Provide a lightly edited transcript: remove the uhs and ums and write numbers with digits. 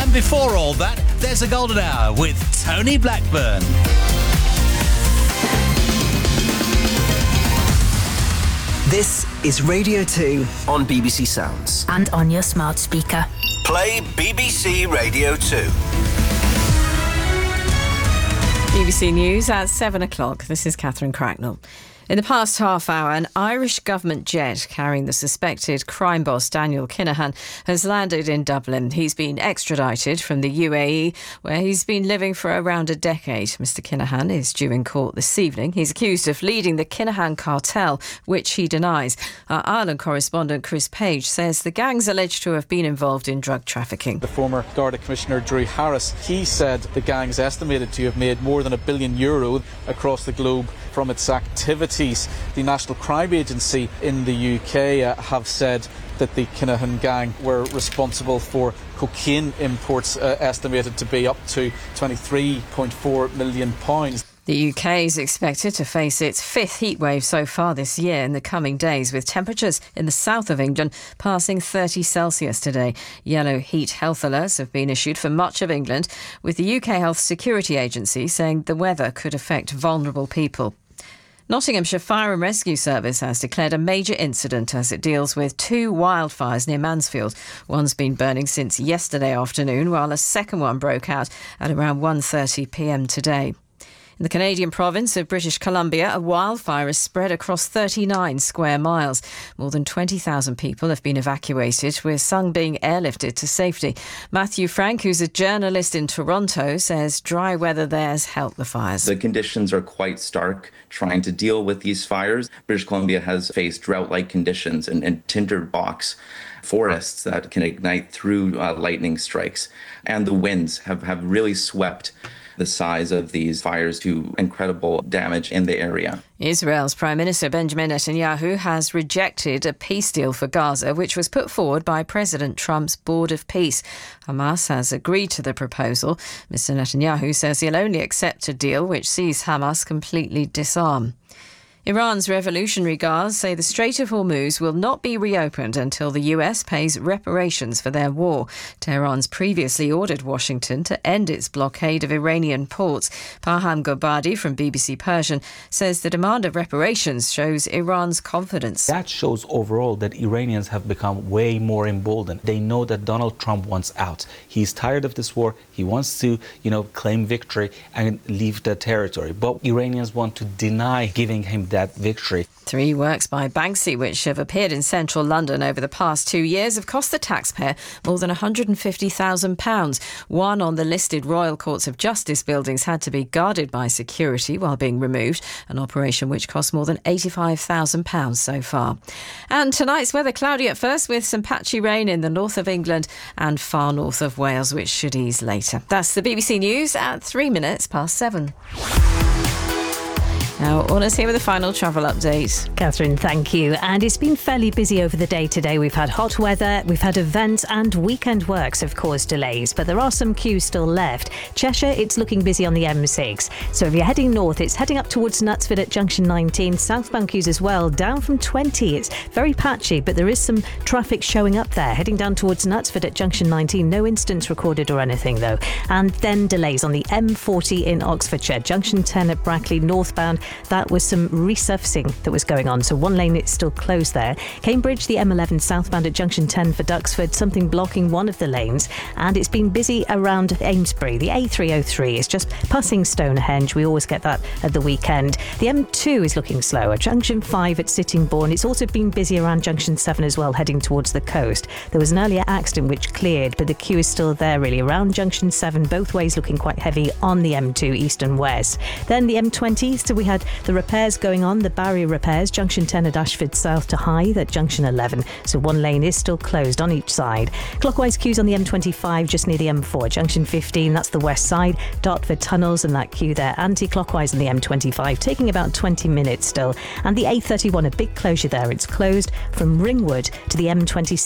And before all that, there's a golden hour with Tony Blackburn. This is Radio 2 on BBC Sounds and on your smart speaker. Play BBC Radio 2. BBC News at 7 o'clock. This is Catherine Cracknell. In the past half hour, an Irish government jet carrying the suspected crime boss Daniel Kinahan has landed in Dublin. He's been extradited from the UAE, where he's been living for around a decade. Mr Kinahan is due in court this evening. He's accused of leading the Kinahan cartel, which he denies. Our Ireland correspondent Chris Page says the gang's alleged to have been involved in drug trafficking. The former Garda Commissioner Drew Harris, he said the gang's estimated to have made more than €1 billion across the globe from its activities. The National Crime Agency in the UK have said that the Kinahan gang were responsible for cocaine imports estimated to be up to £23.4 million. The UK is expected to face its fifth heatwave so far this year in the coming days, with temperatures in the south of England passing 30 Celsius today. Yellow heat health alerts have been issued for much of England, with the UK Health Security Agency saying the weather could affect vulnerable people. Nottinghamshire Fire and Rescue Service has declared a major incident as it deals with 2 wildfires near Mansfield. One's been burning since yesterday afternoon, while a second one broke out at around 1:30 p.m. today. In the Canadian province of British Columbia, a wildfire has spread across 39 square miles. More than 20,000 people have been evacuated, with some being airlifted to safety. Matthew Frank, who's a journalist in Toronto, says dry weather there's helped the fires. The conditions are quite stark trying to deal with these fires. British Columbia has faced drought-like conditions and tinderbox forests that can ignite through lightning strikes. And the winds have really swept the size of these fires to incredible damage in the area. Israel's Prime Minister Benjamin Netanyahu has rejected a peace deal for Gaza, which was put forward by President Trump's Board of Peace. Hamas has agreed to the proposal. Mr Netanyahu says he'll only accept a deal which sees Hamas completely disarm. Iran's Revolutionary Guards say the Strait of Hormuz will not be reopened until the US pays reparations for their war. Tehran's previously ordered Washington to end its blockade of Iranian ports. Parham Gobadi from BBC Persian says the demand of reparations shows Iran's confidence. That shows overall that Iranians have become way more emboldened. They know that Donald Trump wants out. He's tired of this war. He wants to, claim victory and leave the territory. But Iranians want to deny giving him that victory. 3 works by Banksy, which have appeared in central London over the past 2 years, have cost the taxpayer more than £150,000. One on the listed Royal Courts of Justice buildings had to be guarded by security while being removed, an operation which cost more than £85,000 so far. And tonight's weather cloudy at first, with some patchy rain in the north of England and far north of Wales, which should ease later. That's the BBC News at 7:03. Now, Orna's here with a final travel update. Catherine, thank you. And it's been fairly busy over the day today. We've had hot weather, we've had events, and weekend works have caused delays, but there are some queues still left. Cheshire, it's looking busy on the M6. So if you're heading north, it's heading up towards Knutsford at junction 19. Southbound queues as well, down from 20. It's very patchy, but there is some traffic showing up there. Heading down towards Knutsford at junction 19. No incidents recorded or anything, though. And then delays on the M40 in Oxfordshire. Junction 10 at Brackley, northbound. That was some resurfacing that was going on, so one lane is still closed there. Cambridge, the M11 southbound at junction 10 for Duxford, something blocking one of the lanes, and it's been busy around Amesbury. The A303 is just passing Stonehenge. We always get that at the weekend. The M2 is looking slower. Junction 5 at Sittingbourne. It's also been busy around junction 7 as well, heading towards the coast. There was an earlier accident which cleared, but the queue is still there really around junction 7, both ways looking quite heavy on the M2 east and west. Then the M20, so we had the repairs going on, the barrier repairs, junction 10 at Ashford South to Hythe at junction 11, so one lane is still closed on each side. Clockwise queues on the M25 just near the M4, junction 15, that's the west side, Dartford tunnels and that queue there, anti-clockwise on the M25, taking about 20 minutes still, and the A31, a big closure there, it's closed from Ringwood to the M26